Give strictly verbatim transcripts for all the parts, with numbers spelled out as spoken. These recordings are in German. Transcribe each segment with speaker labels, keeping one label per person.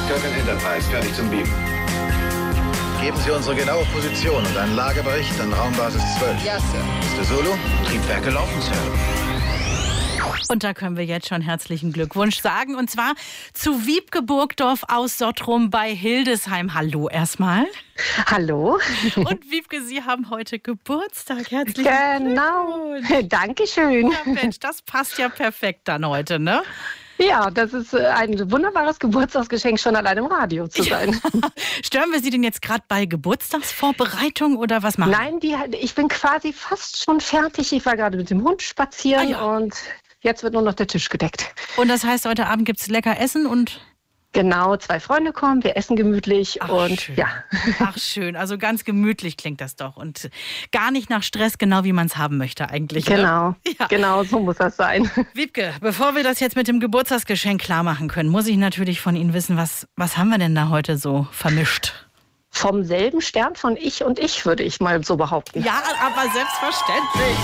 Speaker 1: Kirk and Enterprise, fertig zum Beamen.
Speaker 2: Geben Sie unsere genaue Position und einen Lagebericht an Raumbasis zwölf.
Speaker 1: Ja, Sir.
Speaker 2: Mister Zulu?
Speaker 1: Triebwerke laufen, Sir.
Speaker 3: Und da können wir jetzt schon herzlichen Glückwunsch sagen. Und zwar zu Wiebke Burgdorf aus Sottrum bei Hildesheim. Hallo erstmal.
Speaker 4: Hallo.
Speaker 3: Und Wiebke, Sie haben heute Geburtstag. Herzlichen
Speaker 4: Genau.
Speaker 3: Glückwunsch.
Speaker 4: Dankeschön.
Speaker 3: Ja, Mensch, das passt ja perfekt dann heute, ne?
Speaker 4: Ja, das ist ein wunderbares Geburtstagsgeschenk, schon allein im Radio zu sein.
Speaker 3: Stören wir Sie denn jetzt gerade bei Geburtstagsvorbereitung oder was machen?
Speaker 4: Nein, die, ich bin quasi fast schon fertig. Ich war gerade mit dem Hund spazieren
Speaker 3: Ah, ja.
Speaker 4: und jetzt wird nur noch der Tisch gedeckt.
Speaker 3: Und das heißt, heute Abend gibt es lecker Essen und...
Speaker 4: Genau, zwei Freunde kommen, wir essen gemütlich.
Speaker 3: Ach,
Speaker 4: und
Speaker 3: schön.
Speaker 4: ja.
Speaker 3: Ach schön, also ganz gemütlich klingt das doch und gar nicht nach Stress, genau wie man es haben möchte eigentlich.
Speaker 4: Genau,
Speaker 3: Ne? Ja.
Speaker 4: genau, so muss das sein.
Speaker 3: Wiebke, bevor wir das jetzt mit dem Geburtstagsgeschenk klar machen können, muss ich natürlich von Ihnen wissen, was, was haben wir denn da heute so vermischt?
Speaker 4: Vom selben Stern von Ich und Ich, würde ich mal so behaupten.
Speaker 3: Ja, aber selbstverständlich.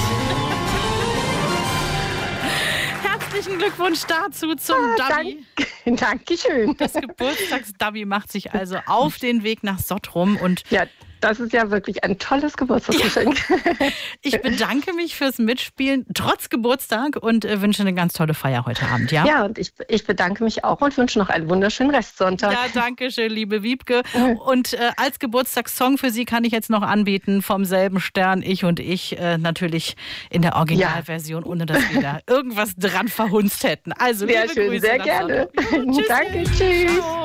Speaker 3: Herzlichen Glückwunsch dazu zum
Speaker 4: Ah,
Speaker 3: Dabi.
Speaker 4: Dank, Dankeschön.
Speaker 3: Das Geburtstagsdabi macht sich also auf den Weg nach Sottrum und
Speaker 4: Ja, das ist ja wirklich ein tolles Geburtstagsgeschenk.
Speaker 3: ich bedanke mich fürs Mitspielen trotz Geburtstag und äh, wünsche eine ganz tolle Feier heute Abend, ja?
Speaker 4: Ja, und ich, ich bedanke mich auch und wünsche noch einen wunderschönen Restsonntag.
Speaker 3: Ja, danke schön, liebe Wiebke. Und äh, als Geburtstagssong für Sie kann ich jetzt noch anbieten, vom selben Stern, Ich und Ich, äh, natürlich in der Originalversion, ohne dass wir da irgendwas dran verhunzt hätten. Also,
Speaker 4: Sehr
Speaker 3: liebe
Speaker 4: schön,
Speaker 3: Grüße
Speaker 4: sehr
Speaker 3: nach
Speaker 4: gerne.
Speaker 3: Sottrum. Tschüss.
Speaker 4: Danke, tschüss.
Speaker 3: Ciao.